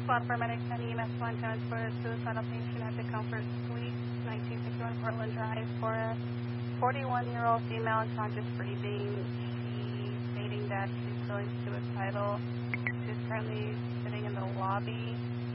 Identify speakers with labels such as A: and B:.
A: 1 paramedics and EMS 1 transfer suicidal patient at the Comfort Suite, 1961 Portland Drive for a 41-year-old female unconscious breathing. She's stating that she's feeling suicidal. She's currently sitting in the lobby.